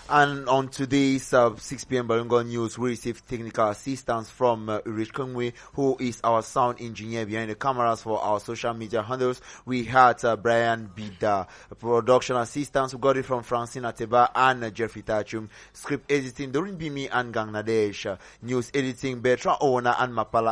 And on today's 6 p.m. Balungo News, we received technical assistance from Rich Kungwe, who is our sound engineer behind the cameras for our social media handles. We had Brian Bida, production assistance. We got it from Francine Ateba and Jeffrey Tachum. Script editing, Doreen Bimi and Gang Nadesh. News editing, Bertrand Owner and Mapala